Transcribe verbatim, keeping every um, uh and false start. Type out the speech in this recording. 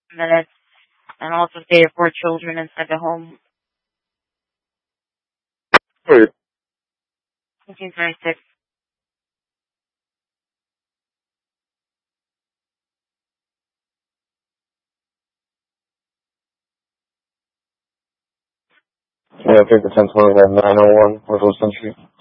minutes, and also stay with four children inside the home. Wait. nineteen twenty-six. Yeah, I think the ten twenty nine oh one Northwest Street.